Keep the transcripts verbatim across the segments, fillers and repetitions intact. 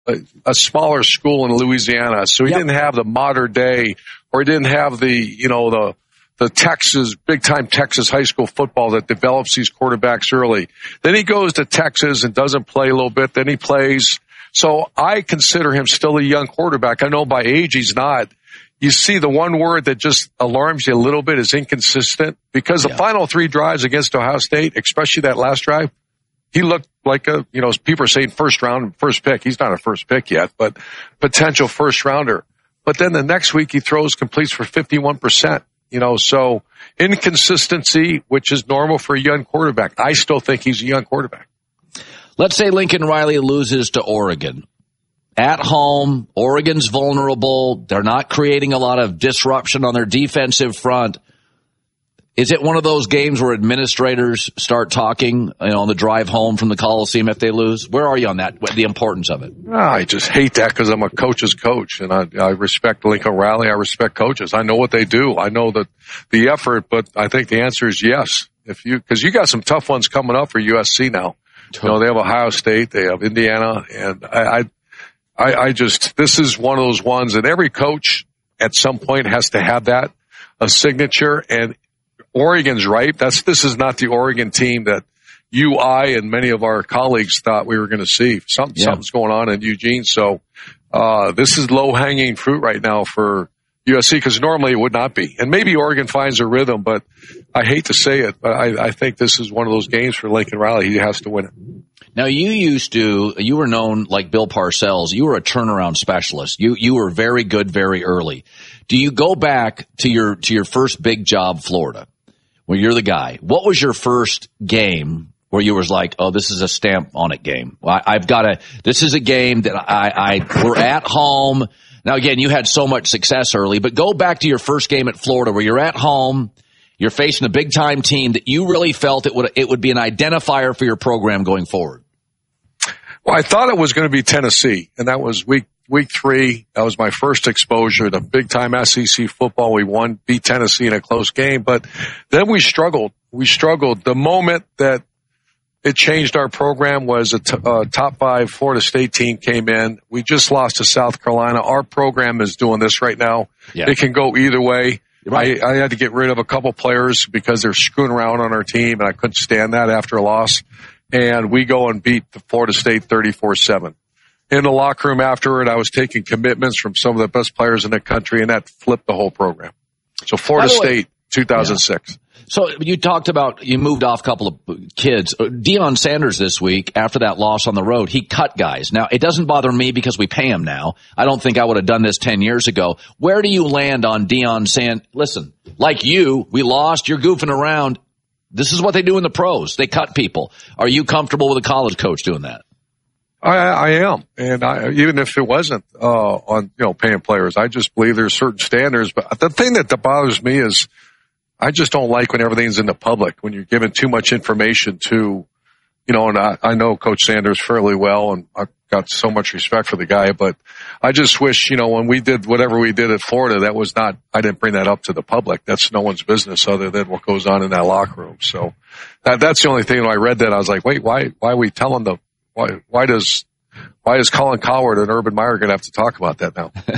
a, a smaller school in Louisiana, so he yep. didn't have the modern day, or he didn't have the, you know, the the Texas, big-time Texas high school football that develops these quarterbacks early. Then he goes to Texas and doesn't play a little bit. Then he plays. So I consider him still a young quarterback. I know by age he's not. You see, the one word that just alarms you a little bit is inconsistent, because yeah. the final three drives against Ohio State, especially that last drive, he looked like a, you know, people are saying first round, first pick. He's not a first pick yet, but potential first rounder. But then the next week he throws, completes for fifty-one percent. You know, so inconsistency, which is normal for a young quarterback. I still think he's a young quarterback. Let's say Lincoln Riley loses to Oregon. At home, Oregon's vulnerable. They're not creating a lot of disruption on their defensive front. Is it one of those games where administrators start talking, you know, on the drive home from the Coliseum if they lose? Where are you on that, the importance of it? I just hate that, because I'm a coach's coach, and I, I respect Lincoln Riley. I respect coaches. I know what they do. I know that the effort, but I think the answer is yes. If you, because you got some tough ones coming up for U S C now. You know, they have Ohio State, they have Indiana, and I, I, I just, this is one of those ones that every coach at some point has to have that, a signature, and Oregon's right. That's, this is not the Oregon team that you, I, and many of our colleagues thought we were going to see. Some, yeah. Something's going on in Eugene. So, uh, this is low hanging fruit right now for U S C, because normally it would not be. And maybe Oregon finds a rhythm, but I hate to say it, but I, I think this is one of those games for Lincoln Riley. He has to win it. Now, you used to, you were known like Bill Parcells. You were a turnaround specialist. You, you were very good very early. Do you go back to your, to your first big job, Florida, where you're the guy? What was your first game where you was like, oh, this is a stamp on it game? I, I've got to, this is a game that I, I, we're at home. Now, again, you had so much success early, but go back to your first game at Florida where you're at home. You're facing a big-time team that you really felt it would it would be an identifier for your program going forward. Well, I thought it was going to be Tennessee, and that was week week three. That was my first exposure to big-time S E C football. We won, beat Tennessee in a close game, but then we struggled. We struggled. The moment that it changed our program was a t- uh, top five Florida State team came in. We just lost to South Carolina. Our program is doing this right now. Yeah. It can go either way. Right. I, I had to get rid of a couple players because they're screwing around on our team, and I couldn't stand that after a loss. And we go and beat the Florida State thirty-four seven. In the locker room afterward, I was taking commitments from some of the best players in the country, and that flipped the whole program. So Florida State, two thousand six. Yeah. So you talked about, you moved off a couple of kids. Deion Sanders this week, after that loss on the road, he cut guys. Now, it doesn't bother me because we pay him now. I don't think I would have done this ten years ago. Where do you land on Deion Sanders? Listen, like you, we lost, you're goofing around. This is what they do in the pros. They cut people. Are you comfortable with a college coach doing that? I, I am. And I, even if it wasn't, uh, on, you know, paying players, I just believe there's certain standards. But the thing that bothers me is, I just don't like when everything's in the public, when you're giving too much information to, you know, and I, I know Coach Sanders fairly well, and I've got so much respect for the guy, but I just wish, you know, when we did whatever we did at Florida, that was not, I didn't bring that up to the public. That's no one's business other than what goes on in that locker room. So that, that's the only thing when I read that, I was like, wait, why, why are we telling the, why, why does, why is Colin Cowherd and Urban Meyer going to have to talk about that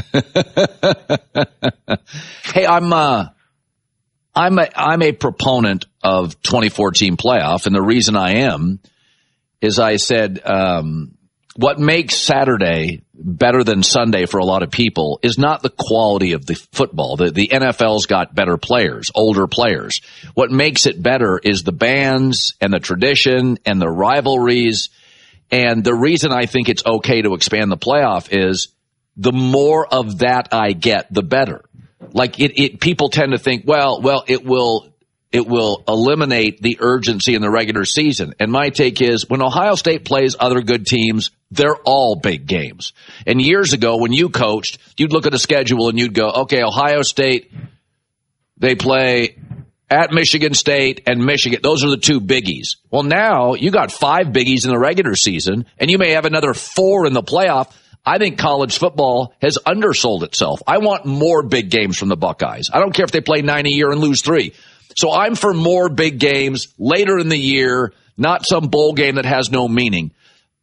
now? Hey, I'm, uh, I'm a, I'm a proponent of twenty fourteen playoff, and the reason I am is I said, um, what makes Saturday better than Sunday for a lot of people is not the quality of the football. The, the N F L's got better players, older players. What makes it better is the bands and the tradition and the rivalries. And the reason I think it's okay to expand the playoff is the more of that I get, the better. Like it, it, people tend to think, well, well, it will, it will eliminate the urgency in the regular season. And my take is when Ohio State plays other good teams, they're all big games. And years ago when you coached, you'd look at a schedule and you'd go, okay, Ohio State, they play at Michigan State and Michigan. Those are the two biggies. Well, now you got five biggies in the regular season and you may have another four in the playoff. I think college football has undersold itself. I want more big games from the Buckeyes. I don't care if they play nine a year and lose three. So I'm for more big games later in the year, not some bowl game that has no meaning.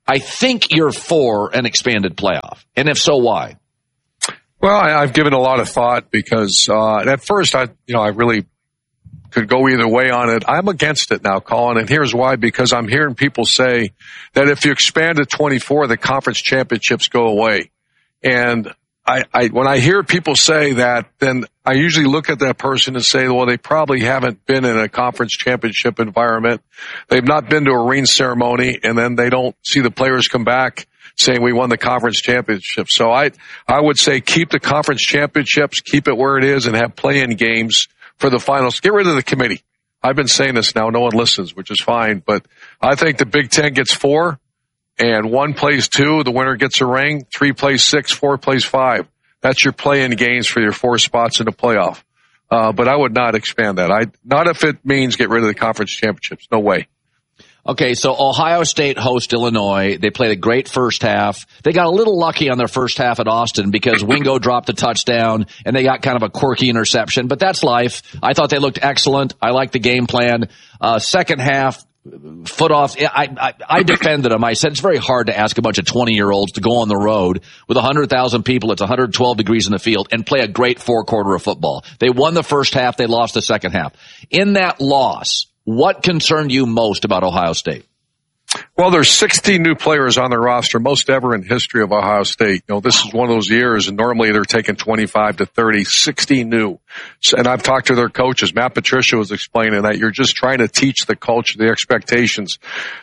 I think you're for an expanded playoff. And if so, why? Well, I, I've given a lot of thought because uh, at first I, you know, I really could go either way on it. I'm against it now, Colin, and here's why. Because I'm hearing people say that if you expand to twenty-four, the conference championships go away. And I, I, when I hear people say that, then I usually look at that person and say, well, they probably haven't been in a conference championship environment. They've not been to a ring ceremony, and then they don't see the players come back saying we won the conference championship. So I, I would say keep the conference championships, keep it where it is, and have play-in games for the finals. Get rid of the committee. I've been saying this now. No one listens, which is fine. But I think the Big Ten gets four, and one plays two. The winner gets a ring. Three plays six. Four plays five. That's your play-in games for your four spots in the playoff. Uh, but I would not expand that. I not if it means get rid of the conference championships. No way. Okay, so Ohio State hosts Illinois. They played a great first half. They got a little lucky on their first half at Austin because Wingo dropped a touchdown and they got kind of a quirky interception, but that's life. I thought they looked excellent. I liked the game plan. Uh, second half, foot off. I, I, I defended them. I said it's very hard to ask a bunch of twenty-year-olds to go on the road with one hundred thousand people. It's one hundred twelve degrees in the field and play a great four-quarter of football. They won the first half. They lost the second half. In that loss, what concerned you most about Ohio State? Well, there's sixteen new players on their roster, most ever in history of Ohio State. You know, this is one of those years, and normally they're taking twenty-five to thirty, sixteen new. And I've talked to their coaches. Matt Patricia was explaining that you're just trying to teach the culture, the expectations.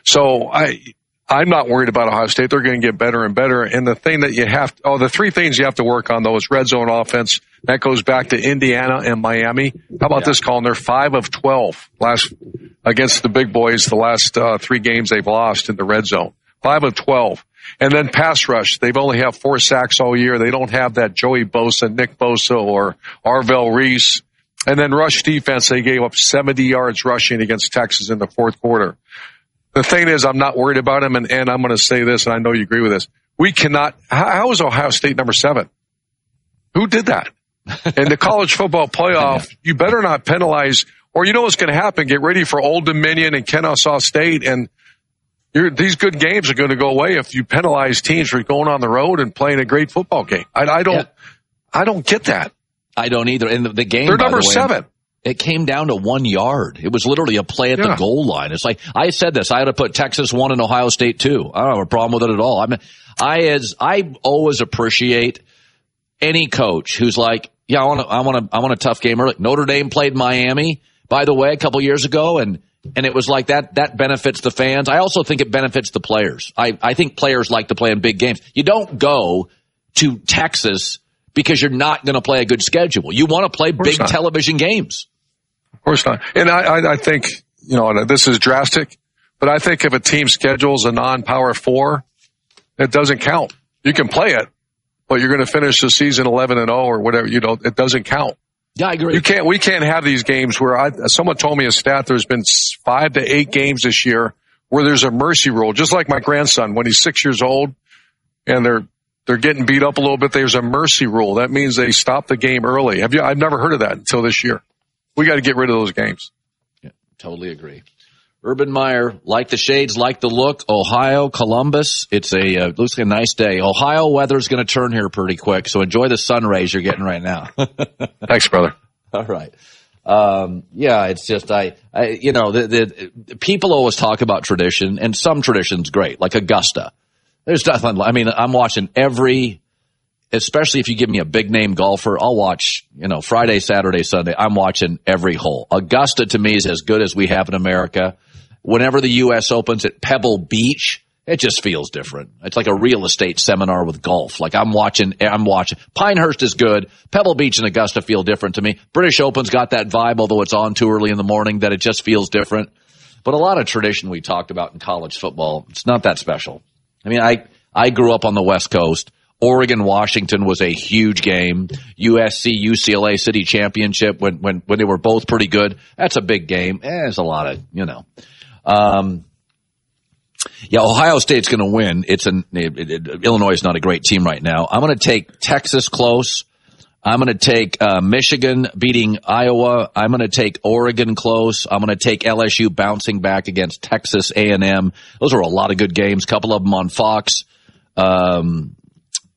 So I, I'm not worried about Ohio State. They're going to get better and better. And the thing that you have, to, oh, the three things you have to work on, though, is red zone offense. That goes back to Indiana and Miami. How about yeah. this, Colin? They're five of twelve last against the big boys. The last uh, three games they've lost in the red zone. Five of twelve. And then pass rush. They've only have four sacks all year. They don't have that Joey Bosa, Nick Bosa, or Arvell Reese. And then rush defense. They gave up seventy yards rushing against Texas in the fourth quarter. The thing is, I'm not worried about him, and, and I'm going to say this, and I know you agree with this. We cannot. How, how is Ohio State number seven? Who did that? In the college football playoff, you better not penalize, or you know what's going to happen. Get ready for Old Dominion and Kennesaw State, and you're, these good games are going to go away if you penalize teams for going on the road and playing a great football game. I, I don't, yeah. I don't get that. I don't either. And the, the game, they're number the way, seven. It came down to one yard. It was literally a play at yeah. the goal line. It's like, I said this, I had to put Texas one and Ohio State two. I don't have a problem with it at all. I mean, I as, I always appreciate any coach who's like, yeah, I want to, I want to, I want a tough game early. Notre Dame played Miami, by the way, a couple years ago, and, and it was like that, that benefits the fans. I also think it benefits the players. I, I think players like to play in big games. You don't go to Texas because you're not going to play a good schedule. You want to play big not. television games. Of course not. And I, I, I think, you know, this is drastic, but I think if a team schedules a non-power four, it doesn't count. You can play it, but you're going to finish the season eleven and oh or whatever, you know, it doesn't count. Yeah, I agree. You can't, we can't have these games where I, someone told me a stat, there's been five to eight games this year where there's a mercy rule, just like my grandson when he's six years old and they're, they're getting beat up a little bit. There's a mercy rule. That means they stop the game early. Have you, I've never heard of that until this year. We got to get rid of those games. Yeah, totally agree. Urban Meyer, like the shades, like the look. Ohio, Columbus. It's a uh, looks like a nice day. Ohio weather's going to turn here pretty quick, so enjoy the sun rays you're getting right now. Thanks, brother. All right. Um, yeah, it's just I, I you know, the, the people always talk about tradition, and some tradition's great, like Augusta. There's nothing. I mean, I'm watching every. Especially if you give me a big name golfer, I'll watch, you know, Friday, Saturday, Sunday. I'm watching every hole. Augusta to me is as good as we have in America. Whenever the U S opens at Pebble Beach, it just feels different. It's like a real estate seminar with golf. Like I'm watching, I'm watching. Pinehurst is good. Pebble Beach and Augusta feel different to me. British Open's got that vibe, although it's on too early in the morning, that it just feels different. But a lot of tradition we talked about in college football, it's not that special. I mean, I, I grew up on the West Coast. Oregon, Washington was a huge game. U S C, U C L A City Championship when, when, when they were both pretty good. That's a big game. Eh, there's a lot of, you know. Um, yeah, Ohio State's going to win. It's an, it, it, Illinois is not a great team right now. I'm going to take Texas close. I'm going to take uh, Michigan beating Iowa. I'm going to take Oregon close. I'm going to take L S U bouncing back against Texas A and M. Those are a lot of good games. A couple of them on Fox. Um,